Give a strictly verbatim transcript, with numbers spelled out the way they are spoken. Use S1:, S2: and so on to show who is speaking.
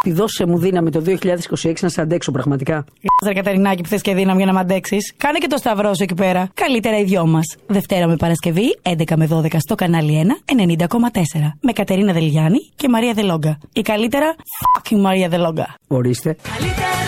S1: δώσε μου δύναμη το δύο χιλιάδες είκοσι έξι να σε αντέξω πραγματικά.
S2: Γεια Κατερινάκη που θες και δύναμη για να μ' αντέξεις. Κάνε και το σταυρό σου εκεί πέρα. Καλύτερα οι δυο μας. Δευτέρα με Παρασκευή, έντεκα με δώδεκα στο κανάλι ένα, ενενήντα κόμμα τέσσερα. Με Κατερίνα Δελγιάννη και Μαρία Δελόγκα. Η καλύτερα fucking Μαρία Δελόγκα.
S1: Ορίστε.
S2: Καλύτερα.